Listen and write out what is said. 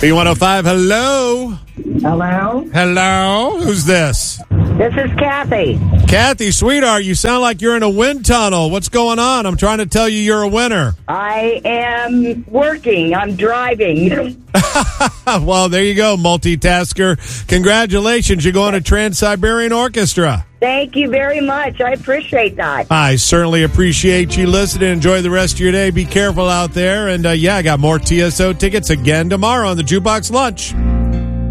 B105, hello. Hello? Hello. Who's this? This is Kathy. Kathy, sweetheart, you sound like you're in a wind tunnel. What's going on? I'm trying to tell you you're a winner. I am working. I'm driving. Well, there you go, multitasker. Congratulations. You're going to Trans-Siberian Orchestra. Thank you very much. I appreciate that. I certainly appreciate you listening. Enjoy the rest of your day. Be careful out there. And, I got more TSO tickets again tomorrow on the Jukebox Lunch.